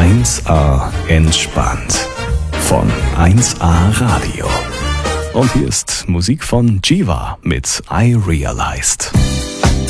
1A entspannt von 1A Radio. Und hier ist Musik von Jiva mit I Realized.